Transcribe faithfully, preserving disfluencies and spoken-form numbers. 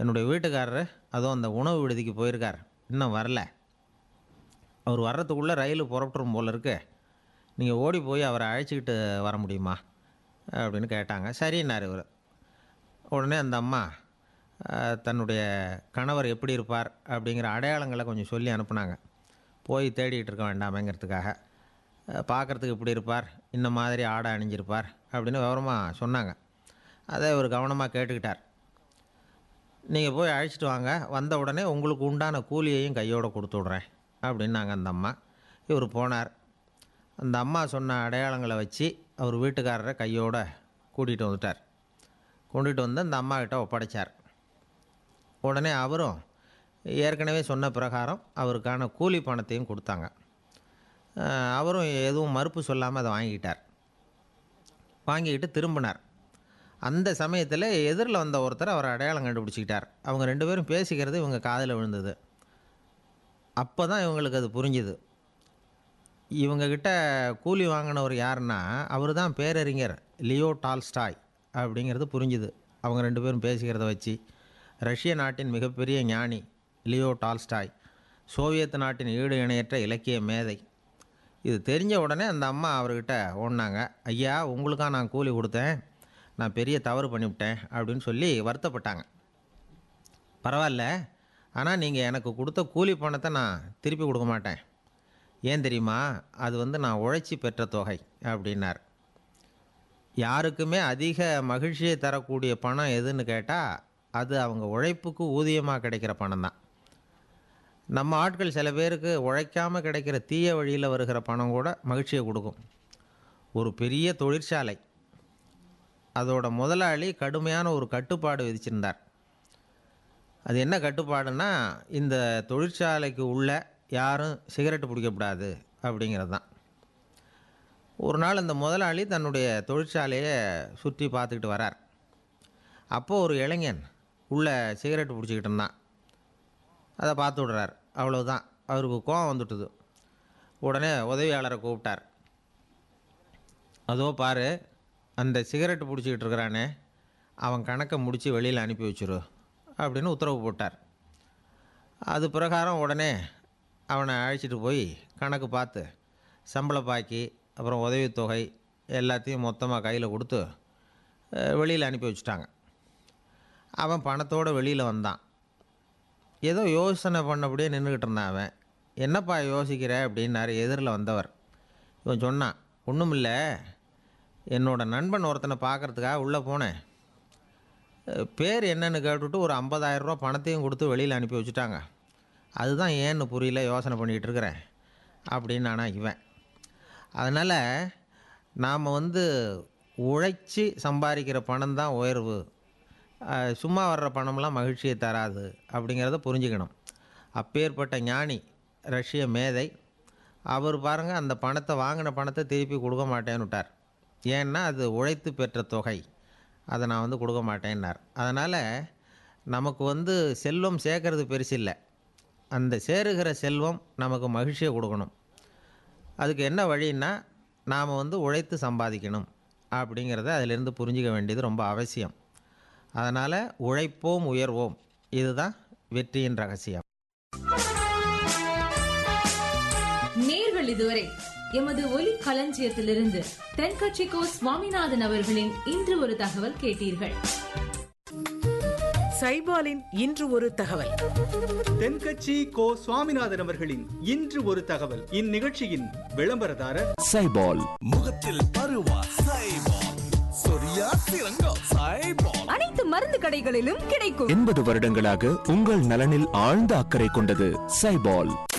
என்னுடைய வீட்டுக்காரரு அதுவும் அந்த உணவு விடுதிக்கு போயிருக்கார், இன்னும் வரல. அவர் வர்றதுக்குள்ளே ரயில் புறப்பட்டுரும் போல இருக்கு. நீங்கள் ஓடி போய் அவரை அழைச்சிக்கிட்டு வர முடியுமா அப்படின்னு கேட்டாங்க. சரின்னார் இவர். உடனே அந்த அம்மா தன்னுடைய கணவர் எப்படி இருப்பார் அப்படிங்கிற அடையாளங்களை கொஞ்சம் சொல்லி அனுப்புனாங்க. போய் தேடிக்கிட்டு இருக்க வேண்டாமேங்கிறதுக்காக. பார்க்குறதுக்கு இப்படி இருப்பார், இந்த மாதிரி ஆடை அணிஞ்சிருப்பார் அப்படின்னு விவரமாக சொன்னாங்க. அதை இவர் கவனமாக கேட்டுக்கிட்டார். நீங்கள் போய் அழைச்சிட்டு வாங்க, வந்த உடனே உங்களுக்கு உண்டான கூலியையும் கையோடு கொடுத்து விட்றேன் அப்படின்னாங்க அந்த அம்மா. இவர் போனார். அந்த அம்மா சொன்ன அடையாளங்களை வச்சு அவர் வீட்டுக்காரரை கையோடு கூட்டிகிட்டு வந்துட்டார். கொண்டுகிட்டு வந்து அந்த அம்மாக்கிட்ட ஒப்படைச்சார். உடனே அவரும் ஏற்கனவே சொன்ன பிரகாரம் அவருக்கான கூலி பணத்தையும் கொடுத்தாங்க. அவரும் எதுவும் மறுப்பு சொல்லாமல் அதை வாங்கிக்கிட்டார். வாங்கிக்கிட்டு திரும்பினார். அந்த சமயத்தில் எதிரில் வந்த ஒருத்தர் அவர் அடையாளம் கண்டுபிடிச்சிக்கிட்டார். அவங்க ரெண்டு பேரும் பேசிக்கிறது இவங்க காதில் விழுந்தது. அப்போ தான் இவங்களுக்கு அது புரிஞ்சுது. இவங்கக்கிட்ட கூலி வாங்கினவர் யாருன்னா அவர் தான் பேரறிஞர் லியோ டால்ஸ்டாய் அப்படிங்கிறது புரிஞ்சுது. அவங்க ரெண்டு பேரும் பேசிக்கிறத வச்சு ரஷ்ய நாட்டின் மிகப்பெரிய ஞானி லியோ டால்ஸ்டாய், சோவியத் நாட்டின் ஈடு இணையற்ற இலக்கிய மேதை. இது தெரிஞ்ச உடனே அந்த அம்மா அவர்கிட்ட ஓடினாங்க. ஐயா, உங்களுக்காக நான் கூலி கொடுத்தேன், நான் பெரிய தவறு பண்ணிவிட்டேன் அப்படின்னு சொல்லி வருத்தப்பட்டாங்க. பரவாயில்ல, ஆனால் நீங்கள் எனக்கு கொடுத்த கூலி பணத்தை நான் திருப்பி கொடுக்க மாட்டேன். ஏன் தெரியுமா? அது வந்து நான் உழைச்சி பெற்ற தொகை அப்படின்னார். யாருக்குமே அதிக மகிழ்ச்சியை தரக்கூடிய பணம் எதுன்னு கேட்டால் அது அவங்க உழைப்புக்கு ஊதியமாக கிடைக்கிற பணம் தான். நம்ம ஆட்கள் சில பேருக்கு உழைக்காமல் கிடைக்கிற தீய வழியில் வருகிற பணம் கூட மகிழ்ச்சியை கொடுக்கும். ஒரு பெரிய தொழிற்சாலை, அதோட முதலாளி கடுமையான ஒரு கட்டுப்பாடு விதிச்சிருந்தார். அது என்ன கட்டுப்பாடுன்னா, இந்த தொழிற்சாலைக்கு உள்ள யாரும் சிகரெட்டு பிடிக்கக்கூடாது அப்படிங்கிறது தான். ஒரு நாள் இந்த முதலாளி தன்னுடைய தொழிற்சாலையை சுற்றி பார்த்துக்கிட்டு வரார். அப்போது ஒரு இளைஞன் உள்ளே சிகரெட்டு பிடிச்சிக்கிட்டு இருந்தான். அதை பார்த்து விடுறார். அவ்வளோதான், அவருக்கு கோவம் வந்துட்டுது. உடனே உதவியாளரை கூப்பிட்டார். அதோ பாரு, அந்த சிகரெட்டு பிடிச்சிக்கிட்டு இருக்கிறானே, அவன் கணக்கை முடித்து வெளியில் அனுப்பி வச்சிரு அப்படின்னு உத்தரவு போட்டார். அது பிரகாரம் உடனே அவனை அழைச்சிட்டு போய் கணக்கு பார்த்து சம்பள பாக்கி அப்புறம் உதவித்தொகை எல்லாத்தையும் மொத்தமாக கையில் கொடுத்து வெளியில் அனுப்பி வச்சுட்டாங்க. அவன் பணத்தோடு வெளியில் வந்தான். ஏதோ யோசனை பண்ணபடியே நின்றுக்கிட்டு இருந்தான். அவன் என்னப்பா யோசிக்கிற அப்படின்னாரு எதிரில் வந்தவர். இவன் சொன்னான், ஒன்றும் இல்லை, என்னோடய நண்பன் ஒருத்தனை பார்க்குறதுக்காக உள்ளே போனேன். பேர் என்னன்னு கேட்டுவிட்டு ஒரு ஐம்பதாயிரம் ரூபா பணத்தையும் கொடுத்து வெளியில் அனுப்பி வச்சுட்டாங்க. அதுதான் ஏன்னு புரியல, யோசனை பண்ணிகிட்டு இருக்கிறேன் அப்படின்னு நானா இவன். அதனால் நாம் வந்து உழைச்சி சம்பாதிக்கிற பணம் தான் உயர்வு, சும்மா வர்ற பணம்லாம் மகிழ்ச்சியை தராது அப்படிங்கிறத புரிஞ்சுக்கணும். அப்பேற்பட்ட ஞானி ரஷ்ய மேதை அவர் பாருங்கள், அந்த பணத்தை வாங்கின பணத்தை திருப்பி கொடுக்க மாட்டேன்னு விட்டார். ஏன்னா அது உழைத்து பெற்ற தொகை, அதை நான் வந்து கொடுக்க மாட்டேன்னார். அதனால் நமக்கு வந்து செல்வம் சேர்க்கறது பெருசு இல்லை, அந்த சேருகிற செல்வம் நமக்கு மகிழ்ச்சியை கொடுக்கணும். அதுக்கு என்ன வழின்னா, நாம் வந்து உழைத்து சம்பாதிக்கணும் அப்படிங்கிறத அதிலிருந்து புரிஞ்சிக்க வேண்டியது ரொம்ப அவசியம். அதனால் உழைப்போம் உயர்வோம், இதுதான் வெற்றியின் ரகசியம். நேர்கள் இதுவரை எமது ஒலி களஞ்சியத்திலிருந்து தென்கட்சி கோ சுவாமிநாதன் அவர்களின் இன்று ஒரு தகவல் கேட்டீர்கள். சைபாலின் இன்று ஒரு தகவல். தென்கட்சி கோ சுவாமிநாதன் அவர்களின் இன்று ஒரு தகவல். இந்நிகழ்ச்சியின் விளம்பரதாரர் சைபால். முகத்தில் பருவா சைபால், சொரியா சிறங்கா சைபால். அனைத்து மருந்து கடைகளிலும் கிடைக்கும். எண்பது வருடங்களாக உங்கள் நலனில் ஆழ்ந்த அக்கறை கொண்டது சைபால்.